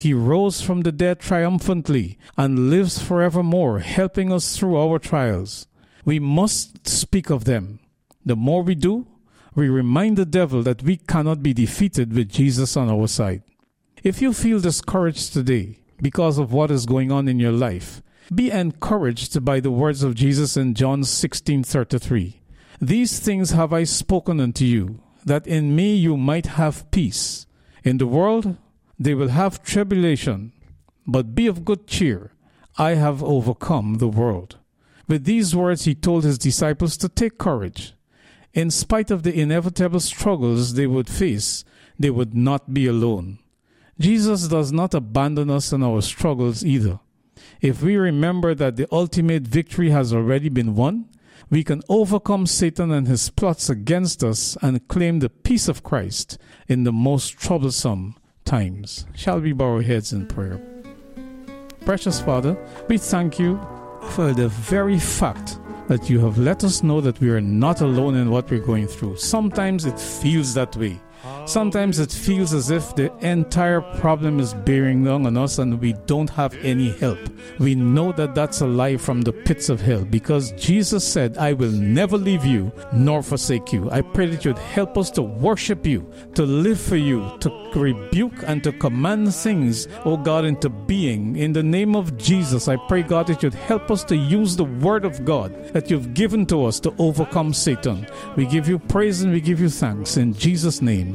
He rose from the dead triumphantly and lives forevermore, helping us through our trials. We must speak of them. The more we do, we remind the devil that we cannot be defeated with Jesus on our side. If you feel discouraged today because of what is going on in your life, be encouraged by the words of Jesus in John 16:33. These things have I spoken unto you, that in me you might have peace. In the world they will have tribulation, but be of good cheer. I have overcome the world. With these words he told his disciples to take courage. In spite of the inevitable struggles they would face, they would not be alone. Jesus does not abandon us in our struggles either. If we remember that the ultimate victory has already been won, we can overcome Satan and his plots against us and claim the peace of Christ in the most troublesome times. Shall we bow our heads in prayer? Precious Father, we thank you for the very fact that you have let us know that we are not alone in what we're going through. Sometimes it feels that way. Sometimes it feels as if the entire problem is bearing down on us and we don't have any help. We know that that's a lie from the pits of hell, because Jesus said, I will never leave you nor forsake you. I pray that you'd help us to worship you, to live for you, to rebuke and to command things, oh God, into being. In the name of Jesus, I pray, God, that you'd help us to use the word of God that you've given to us to overcome Satan. We give you praise and we give you thanks. In Jesus' name.